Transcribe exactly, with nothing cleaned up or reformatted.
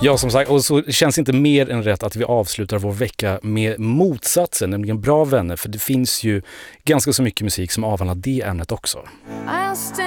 Ja, som sagt, och så känns inte mer än rätt att vi avslutar vår vecka med motsatsen, nämligen bra vänner, för det finns ju ganska så mycket musik som avhandlar det ämnet också.